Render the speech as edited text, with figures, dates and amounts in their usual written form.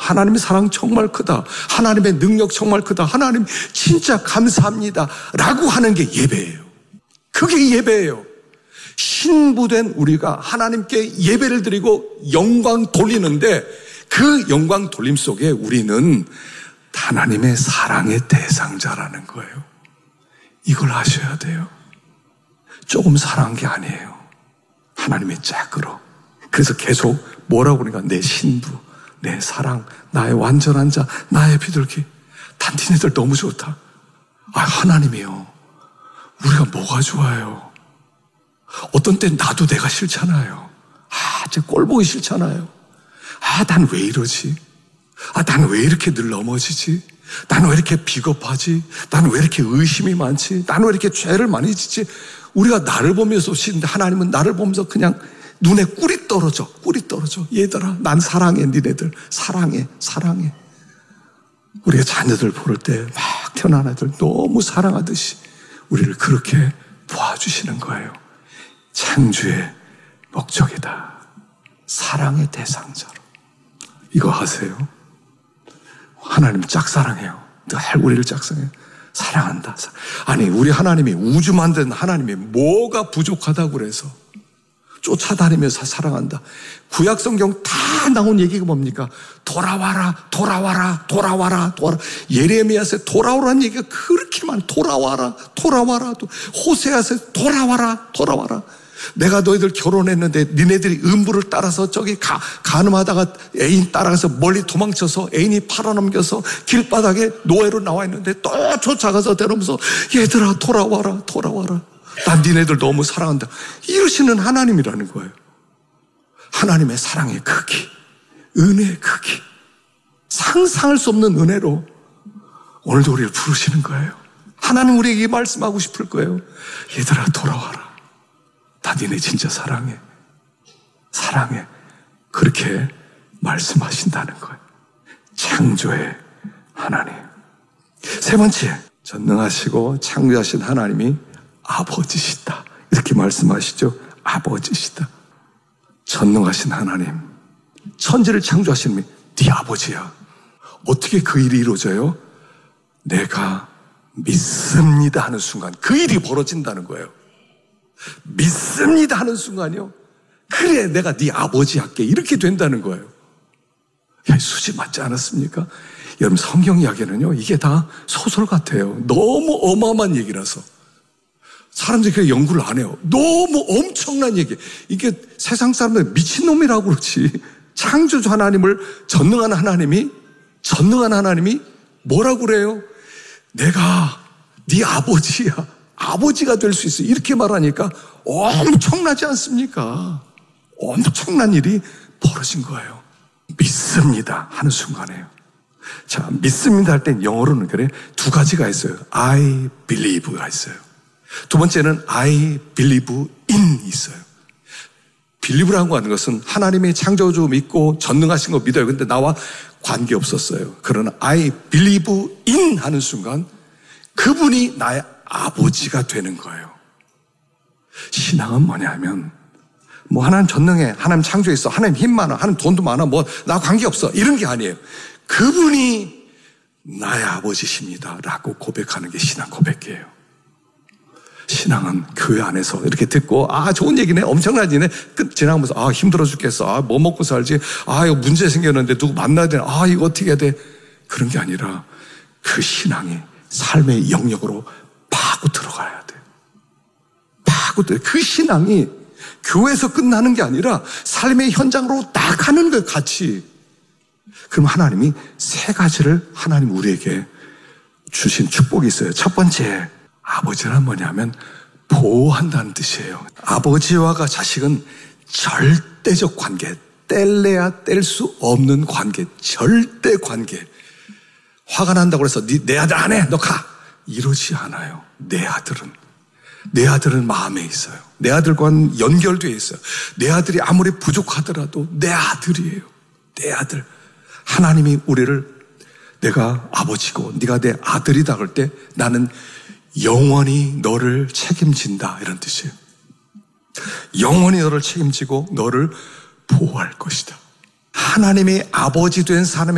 하나님의 사랑 정말 크다. 하나님의 능력 정말 크다. 하나님 진짜 감사합니다. 라고 하는 게 예배예요. 그게 예배예요. 신부된 우리가 하나님께 예배를 드리고 영광 돌리는데 그 영광 돌림 속에 우리는 하나님의 사랑의 대상자라는 거예요. 이걸 아셔야 돼요. 조금 사랑한 게 아니에요. 하나님의 짝으로. 그래서 계속 뭐라고 그러니까 내 신부, 내 사랑, 나의 완전한 자, 나의 비둘기. 단 니네들 너무 좋다. 하나님이요. 우리가 뭐가 좋아요? 어떤 땐 나도 내가 싫잖아요. 제 꼴 보기 싫잖아요. 난 왜 이러지? 나는 왜 이렇게 늘 넘어지지? 나는 왜 이렇게 비겁하지? 나는 왜 이렇게 의심이 많지? 나는 왜 이렇게 죄를 많이 짓지? 우리가 나를 보면서 쉬는데 하나님은 나를 보면서 그냥 눈에 꿀이 떨어져. 얘들아, 난 사랑해, 니네들. 사랑해. 우리가 자녀들 볼 때 막 태어난 아이들 너무 사랑하듯이 우리를 그렇게 도와주시는 거예요. 창조의 목적이다. 사랑의 대상자로. 이거 아세요? 하나님 짝사랑해요. 늘 우리를 짝사랑해요. 사랑한다. 우리 하나님이 우주 만든 하나님이 뭐가 부족하다고 그래서 쫓아다니면서 사랑한다. 구약 성경 다 나온 얘기가 뭡니까? 돌아와라. 예레미야서 돌아오라는 얘기가 그렇게 많아. 돌아와라. 호세아서 돌아와라. 내가 너희들 결혼했는데 니네들이 음부를 따라서 저기 간음하다가 애인 따라가서 멀리 도망쳐서 애인이 팔아넘겨서 길바닥에 노예로 나와 있는데 또 쫓아가서 데려오면서 얘들아 돌아와라. 난 니네들 너무 사랑한다. 이러시는 하나님이라는 거예요. 하나님의 사랑의 크기, 은혜의 크기, 상상할 수 없는 은혜로 오늘도 우리를 부르시는 거예요. 하나님 우리에게 말씀하고 싶을 거예요. 얘들아 돌아와라. 나 니네 진짜 사랑해. 그렇게 말씀하신다는 거예요. 창조의 하나님. 세 번째, 전능하시고 창조하신 하나님이 아버지시다. 이렇게 말씀하시죠. 아버지시다. 전능하신 하나님. 천지를 창조하신 분이 네 아버지야. 어떻게 그 일이 이루어져요? 내가 믿습니다 하는 순간 그 일이 벌어진다는 거예요. 믿습니다 하는 순간이요. 그래 내가 네 아버지 할게. 이렇게 된다는 거예요. 수지 맞지 않았습니까? 여러분 성경 이야기는요. 이게 다 소설 같아요. 너무 어마어마한 얘기라서. 사람들이 그렇게 연구를 안 해요. 너무 엄청난 얘기. 이게 세상 사람들 미친놈이라고 그렇지. 창조주 하나님을 전능한 하나님이 뭐라고 그래요? 내가 네 아버지야. 아버지가 될 수 있어. 이렇게 말하니까 엄청나지 않습니까? 엄청난 일이 벌어진 거예요. 믿습니다 하는 순간에요. 자, 믿습니다 할 땐 영어로는 그래 두 가지가 있어요. I believe가 있어요. 두 번째는 I believe in 있어요. believe라고 하는 것은 하나님의 창조주 믿고 전능하신 거 믿어요. 근데 나와 관계없었어요. 그러나 I believe in 하는 순간 그분이 나의 아버지가 되는 거예요. 신앙은 뭐냐면 하나님 전능해, 하나님 창조해 있어, 하나님 힘 많아, 하나님 돈도 많아, 나 관계없어 이런 게 아니에요. 그분이 나의 아버지십니다 라고 고백하는 게 신앙 고백이에요. 신앙은 교회 안에서 이렇게 듣고 좋은 얘기네, 엄청난 얘기네, 지나가면서 힘들어 죽겠어, 뭐 먹고 살지, 이거 문제 생겼는데 누구 만나야 되나, 이거 어떻게 해야 돼, 그런 게 아니라 그 신앙이 삶의 영역으로 파고 들어가야 돼. 그 신앙이 교회에서 끝나는 게 아니라 삶의 현장으로 나가는 것 같이. 그럼 하나님이 세 가지를 하나님 우리에게 주신 축복이 있어요. 첫 번째, 아버지란 뭐냐면 보호한다는 뜻이에요. 아버지와 자식은 절대적 관계, 뗄래야 뗄 수 없는 관계, 절대 관계. 화가 난다고 해서 내 아들 안 해, 너 가. 이러지 않아요. 내 아들은 마음에 있어요. 내 아들과는 연결되어 있어요. 내 아들이 아무리 부족하더라도 내 아들이에요. 내 아들. 하나님이 우리를 내가 아버지고 네가 내 아들이다 그럴 때 나는 영원히 너를 책임진다 이런 뜻이에요. 영원히 너를 책임지고 너를 보호할 것이다. 하나님의 아버지 된 사람의